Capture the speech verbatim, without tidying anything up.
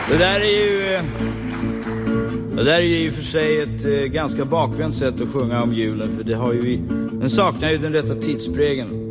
Det där är ju... Det där är ju i och för sig ett eh, ganska bakvänt sätt att sjunga om julen. För det har ju... Den saknar ju den rätta tidsprägen.